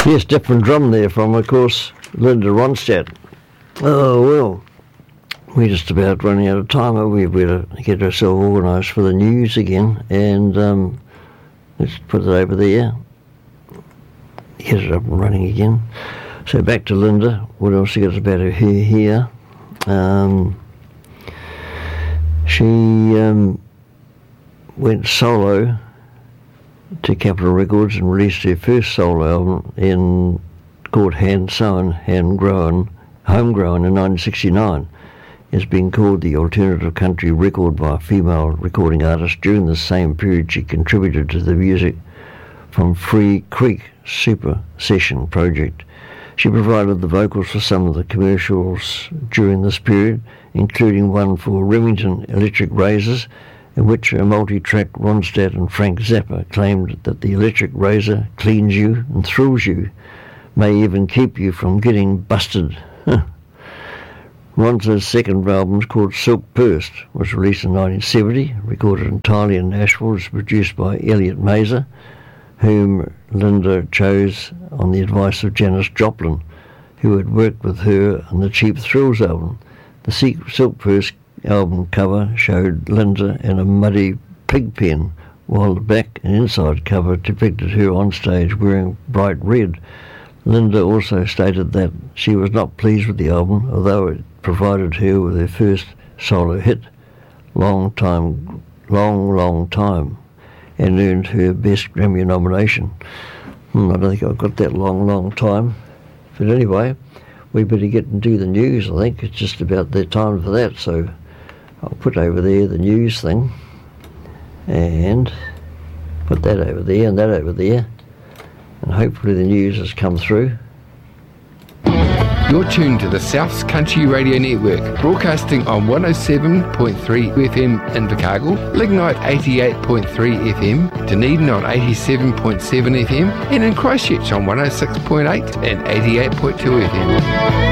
Yes, different drum there from, of course, Linda Ronstadt. Oh, well, we're just about running out of time. We better get ourselves organised for the news again, and let's put it over there. Get it up and running again. So back to Linda. What else you got about her here? She went solo to Capitol Records and released her first solo album called Hand Sewn, Homegrown in 1969. It's been called the alternative country record by a female recording artist. During the same period, she contributed to the music from Free Creek Super Session project. She provided the vocals for some of the commercials during this period, including one for Remington Electric Razors, in which a multi-track Ronstadt and Frank Zappa claimed that the electric razor cleans you and thrills you, may even keep you from getting busted. Ronstadt's second album, called Silk Pursed, was released in 1970, recorded entirely in Nashville. It was produced by Elliot Mazer, whom Linda chose on the advice of Janis Joplin, who had worked with her on the Cheap Thrills album. The Silk Pursed album cover showed Linda in a muddy pig pen, while the back and inside cover depicted her on stage wearing bright red. Linda also stated that she was not pleased with the album, although it provided her with her first solo hit, Long Long Time, and earned her Best Grammy nomination. I don't think I've got that long time. But anyway, we better get and do the news. I think it's just about the time for that, so I'll put over there the news thing, and put that over there and that over there, and hopefully the news has come through. You're tuned to the South's Country Radio Network, broadcasting on 107.3 FM in Invercargill, Lignite 88.3 FM, Dunedin on 87.7 FM, and in Christchurch on 106.8 and 88.2 FM.